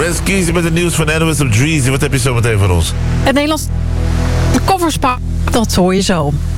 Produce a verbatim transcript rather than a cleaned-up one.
Wes Kiezen met het nieuws van N O S op Dreezy. Wat heb je zo meteen voor ons? Het Nederlands de coverspa, dat hoor je zo.